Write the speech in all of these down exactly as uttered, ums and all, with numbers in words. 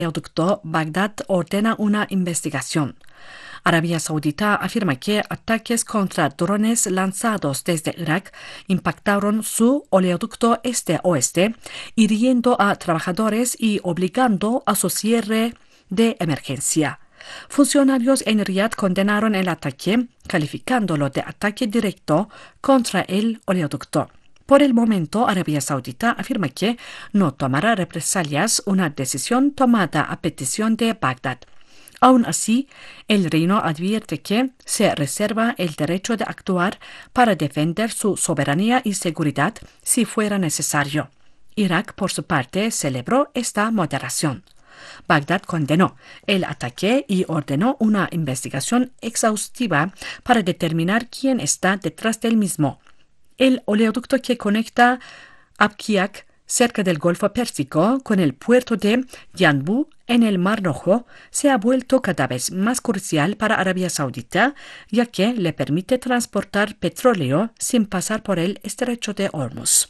oleoducto, Bagdad ordena una investigación. Arabia Saudita afirma que ataques contra drones lanzados desde Irak impactaron su oleoducto este-oeste, hiriendo a trabajadores y obligando a su cierre de emergencia. Funcionarios en Riad condenaron el ataque, calificándolo de ataque directo contra el oleoducto. Por el momento, Arabia Saudita afirma que no tomará represalias, una decisión tomada a petición de Bagdad. Aún así, el reino advierte que se reserva el derecho de actuar para defender su soberanía y seguridad si fuera necesario. Irak, por su parte, celebró esta moderación. Bagdad condenó el ataque y ordenó una investigación exhaustiva para determinar quién está detrás del mismo. El oleoducto que conecta Abqaiq, cerca del Golfo Pérsico, con el puerto de Yanbu en el Mar Rojo, se ha vuelto cada vez más crucial para Arabia Saudita, ya que le permite transportar petróleo sin pasar por el estrecho de Hormuz.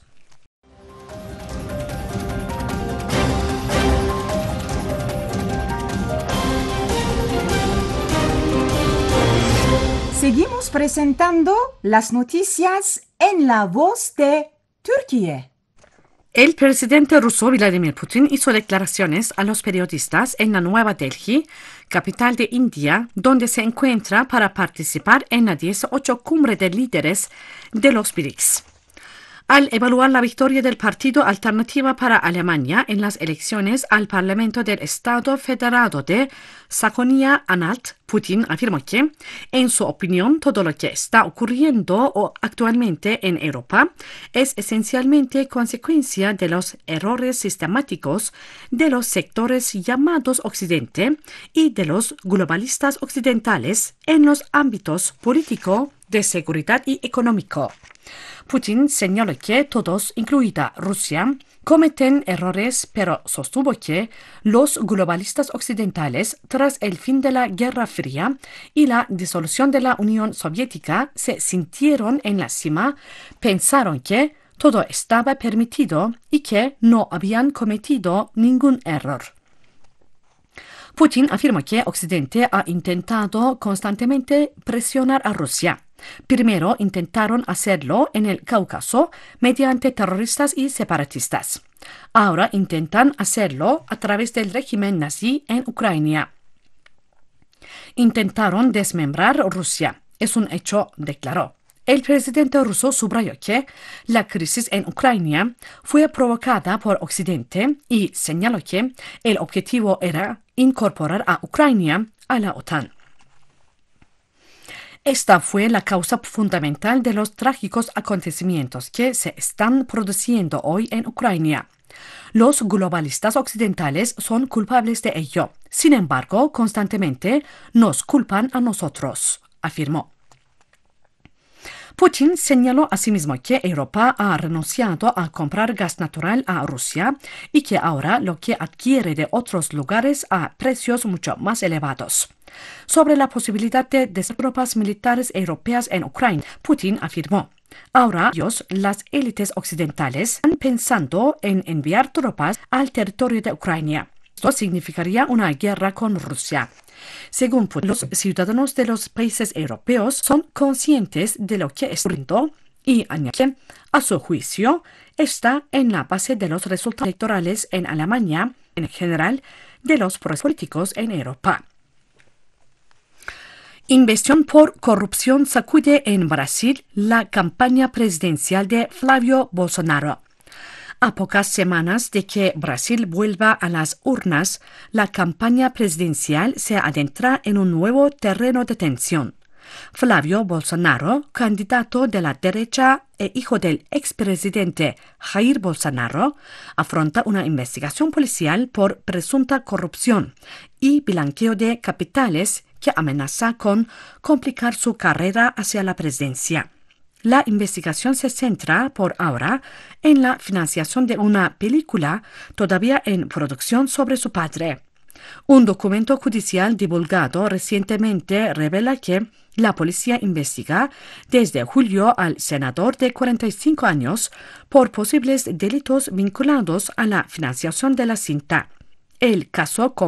Seguimos presentando las noticias en la voz de Turquía. El presidente ruso Vladimir Putin hizo declaraciones a los periodistas en la Nueva Delhi, capital de India, donde se encuentra para participar en la dieciocho Cumbre de Líderes de los B R I C S. Al evaluar la victoria del Partido Alternativa para Alemania en las elecciones al Parlamento del Estado Federado de Sajonia-Anhalt, Putin afirmó que, en su opinión, todo lo que está ocurriendo actualmente en Europa es esencialmente consecuencia de los errores sistemáticos de los sectores llamados Occidente y de los globalistas occidentales en los ámbitos político, de seguridad y económico. Putin señaló que todos, incluida Rusia, cometen errores, pero sostuvo que los globalistas occidentales, tras el fin de la Guerra Fría y la disolución de la Unión Soviética, se sintieron en la cima, pensaron que todo estaba permitido y que no habían cometido ningún error. Putin afirmó que Occidente ha intentado constantemente presionar a Rusia. Primero intentaron hacerlo en el Cáucaso mediante terroristas y separatistas. Ahora intentan hacerlo a través del régimen nazi en Ucrania. Intentaron desmembrar Rusia. Es un hecho, declaró. El presidente ruso subrayó que la crisis en Ucrania fue provocada por Occidente y señaló que el objetivo era incorporar a Ucrania a la OTAN. Esta fue la causa fundamental de los trágicos acontecimientos que se están produciendo hoy en Ucrania. Los globalistas occidentales son culpables de ello. Sin embargo, constantemente nos culpan a nosotros, afirmó. Putin señaló asimismo que Europa ha renunciado a comprar gas natural a Rusia y que ahora lo que adquiere de otros lugares a precios mucho más elevados. Sobre la posibilidad de tropas militares europeas en Ucrania, Putin afirmó: ahora ellos, las élites occidentales, están pensando en enviar tropas al territorio de Ucrania. Esto significaría una guerra con Rusia. Según Putin, los ciudadanos de los países europeos son conscientes de lo que está ocurriendo y añadió que, a su juicio, está en la base de los resultados electorales en Alemania, en general, de los procesos políticos en Europa. Investigación por corrupción sacude en Brasil la campaña presidencial de Flávio Bolsonaro. A pocas semanas de que Brasil vuelva a las urnas, la campaña presidencial se adentra en un nuevo terreno de tensión. Flávio Bolsonaro, candidato de la derecha e hijo del expresidente Jair Bolsonaro, afronta una investigación policial por presunta corrupción y blanqueo de capitales que amenaza con complicar su carrera hacia la presidencia. La investigación se centra, por ahora, en la financiación de una película todavía en producción sobre su padre. Un documento judicial divulgado recientemente revela que la policía investiga desde julio al senador de cuarenta y cinco años por posibles delitos vinculados a la financiación de la cinta. El caso